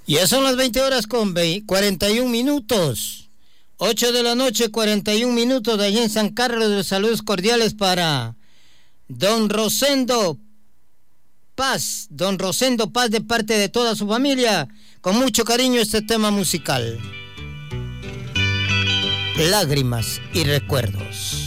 Ya son las 20 horas con 41 minutos. 8 de la noche, 41 minutos de allá en San Carlos. De saludos cordiales para don Rosendo Paz. Don Rosendo Paz, de parte de toda su familia. Con mucho cariño este tema musical. Lágrimas y recuerdos.